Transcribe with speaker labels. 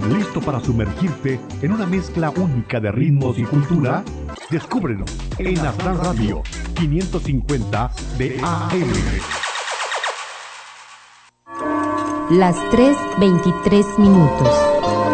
Speaker 1: ¿Listo para sumergirte en una mezcla única de ritmos y cultura? Descúbrelo en Astral Radio 550 de AM.
Speaker 2: Las 3:23 minutos.